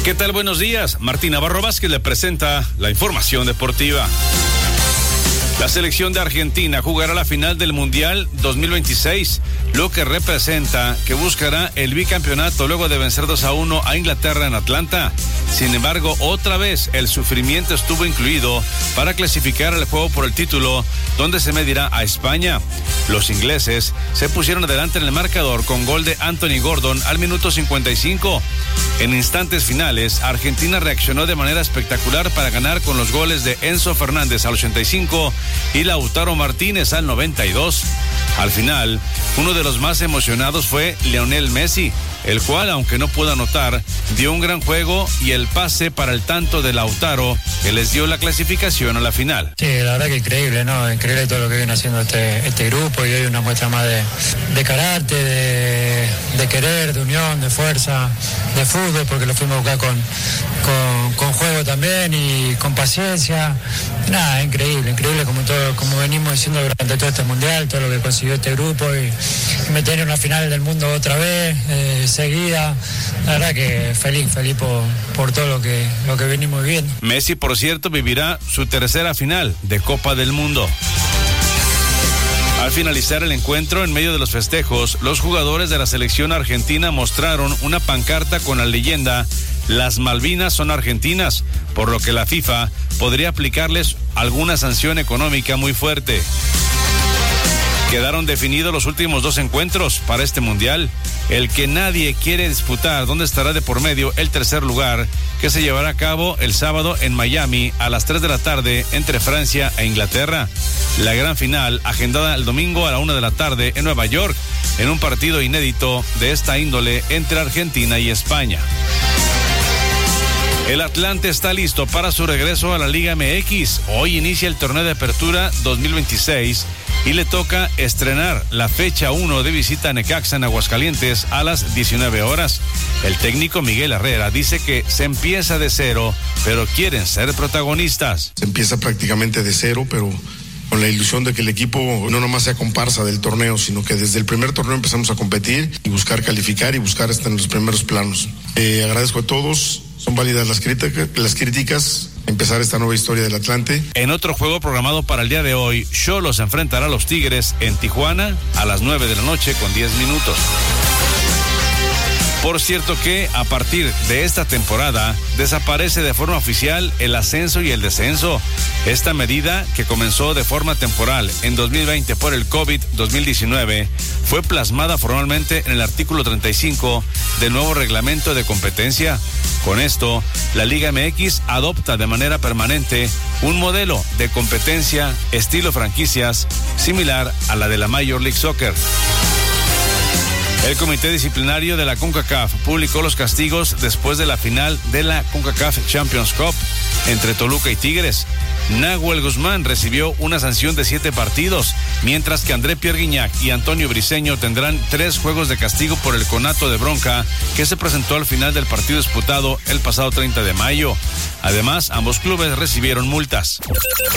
¿Qué tal? Buenos días. Martín Navarro Vázquez le presenta la información deportiva. La selección de Argentina jugará la final del Mundial 2026, lo que representa que buscará el bicampeonato luego de vencer 2-1 a Inglaterra en Atlanta. Sin embargo, otra vez el sufrimiento estuvo incluido para clasificar al juego por el título, donde se medirá a España. Los ingleses se pusieron adelante en el marcador con gol de Anthony Gordon al minuto 55. En instantes finales, Argentina reaccionó de manera espectacular para ganar con los goles de Enzo Fernández al 85 y Lautaro Martínez al 92. Al final, uno de los más emocionados fue Lionel Messi, el cual, aunque no pudo anotar, dio un gran juego y el pase para el tanto de Lautaro, que les dio la clasificación a la final. Sí, la verdad que increíble, ¿no? Increíble todo lo que viene haciendo este grupo, y hoy una muestra más de carácter, de querer, de unión, de fuerza, de fútbol, porque lo fuimos a buscar con juego también y con paciencia. Nada, increíble como venimos diciendo durante todo este mundial, todo lo que consiguió este grupo y meter en una final del mundo otra vez, seguida. La verdad que feliz por todo lo que venimos viviendo. Messi, por cierto, vivirá su tercera final de Copa del Mundo. Al finalizar el encuentro, en medio de los festejos, los jugadores de la selección argentina mostraron una pancarta con la leyenda "Las Malvinas son argentinas", por lo que la FIFA podría aplicarles alguna sanción económica muy fuerte. Quedaron definidos los últimos dos encuentros para este mundial. El que nadie quiere disputar, donde estará de por medio el tercer lugar, que se llevará a cabo el sábado en Miami a las 3 de la tarde entre Francia e Inglaterra. La gran final, agendada el domingo a la 1 de la tarde en Nueva York, en un partido inédito de esta índole entre Argentina y España. El Atlante está listo para su regreso a la Liga MX. Hoy inicia el torneo de apertura 2026 y le toca estrenar la fecha 1 de visita a Necaxa en Aguascalientes a las 19 horas. El técnico Miguel Herrera dice que se empieza de cero, pero quieren ser protagonistas. Se empieza prácticamente de cero, pero con la ilusión de que el equipo no nomás sea comparsa del torneo, sino que desde el primer torneo empezamos a competir y buscar calificar y buscar estar en los primeros planos. Agradezco a todos. Son válidas las críticas, empezar esta nueva historia del Atlante. En otro juego programado para el día de hoy, Xolos enfrentará a los Tigres en Tijuana a las 9 de la noche con 10 minutos. Por cierto que a partir de esta temporada desaparece de forma oficial el ascenso y el descenso. Esta medida, que comenzó de forma temporal en 2020 por el COVID-2019, fue plasmada formalmente en el artículo 35 del nuevo reglamento de competencia. Con esto, la Liga MX adopta de manera permanente un modelo de competencia estilo franquicias similar a la de la Major League Soccer. El Comité Disciplinario de la CONCACAF publicó los castigos después de la final de la CONCACAF Champions Cup entre Toluca y Tigres. Nahuel Guzmán recibió una sanción de 7 partidos, mientras que André Pierre Guignac y Antonio Briseño tendrán 3 juegos de castigo por el conato de bronca que se presentó al final del partido disputado el pasado 30 de mayo. Además, ambos clubes recibieron multas.